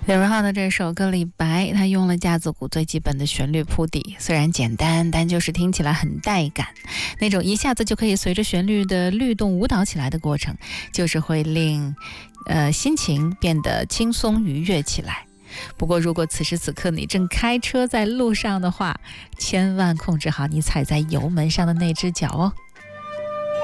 李荣浩的这首歌《李白》，他用了架子鼓最基本的旋律铺底，虽然简单，但就是听起来很带感，那种一下子就可以随着旋律的律动舞蹈起来的过程，就是会令心情变得轻松愉悦起来。不过如果此时此刻你正开车在路上的话，千万控制好你踩在油门上的那只脚哦。